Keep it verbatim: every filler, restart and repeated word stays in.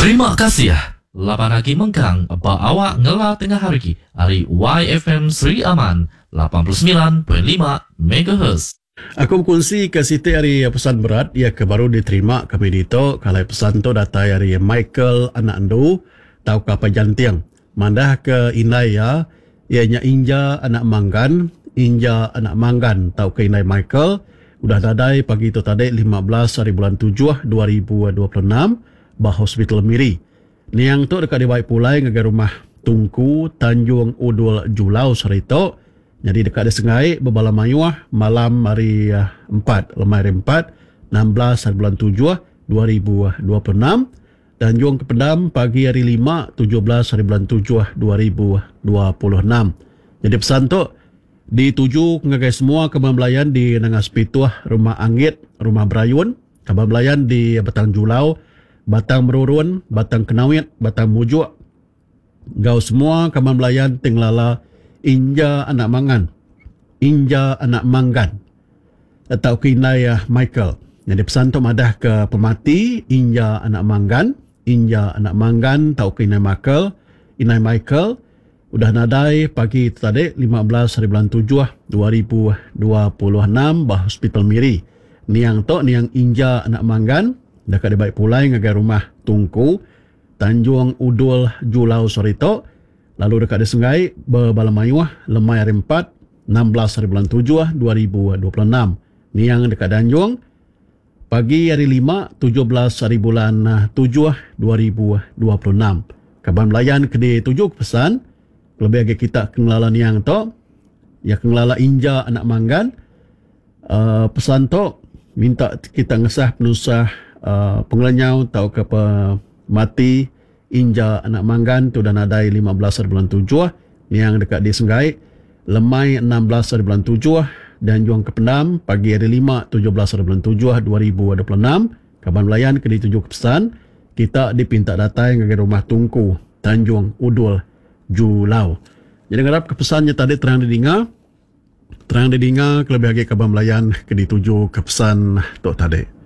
Terima kasih. Lapan lagi mengkang apa awak ngela tengah hari hari Y F M Sri Aman lapan puluh sembilan perpuluhan lima megahertz. Aku berkongsi ke Siti hari pesan berat ia ke baru diterima kami dito kalau pesan tu data dari Michael anak andu tahu kapal jantiang mandah ke Inai ya ianya Inja anak Manggan Inja anak Manggan tahu ke Inai Michael udah dadai pagi itu tadi lima belas hari bulan tujuh dua ribu dua puluh enam bah hospital Miri niang tu dekat di baik pulai ngagai rumah Tungku Tanjung Udul Julau Serito. Jadi dekat di Sengai berbala mayuah malam hari uh, empat lemari empat enam belas hari bulan tujuh dua ribu dua puluh enam dan juang ke Pendam pagi hari lima tujuh belas hari bulan tujuh dua ribu dua puluh enam. Jadi pesan tu dituju ngagai semua kaban belayan di Nangas Pituah Rumah Angit Rumah Berayun kaban belayan di Batang Julau Batang Merurun Batang Kenawit Batang Mujuk gau semua kaban belayan tinglala Inja anak Mangan Inja anak Manggan atau kinai Michael. Jadi pesan tu madah ke pemati Inja anak Manggan Inja anak Manggan tau kinai Michael Inai Michael udah nadai pagi tadi lima belas hari bulan tujuh dua ribu dua puluh enam bah hospital Miri niang tu niang Inja anak Manggan dekat di baik pulai ngagai rumah Tungku Tanjung Udul Julau Sorito. Lalu dekat di Sungai berbala mayuah lemai hari empat enam belas hari bulan tujuh dua ribu dua puluh enam niang dekat Danjung pagi hari lima tujuh belas hari bulan tujuh dua ribu dua puluh enam kaban melayan ke di tujuh pesan lebih lagi kita kengelala niang to ya kengelala Inja anak Manggan uh, pesan to minta kita ngesah penusah uh, pengelenyau tau ke mati Inja anak Manggan tu dan nadai lima belas hari bulan tujuh yang dekat di Sengai lemai enam belas hari bulan tujuh dan juang ke Pendam pagi hari lima tujuh belas hari bulan tujuh dua ribu dua puluh enam kaban melayan ke di tujuh pesan kita dipinta datang ke rumah Tungku Tanjung Udul Julau. Jadi ngarap ke pesannya tadi terang didinga terang didinga kelebih lagi kaban melayan ke di tujuh ke pesan tu tadi.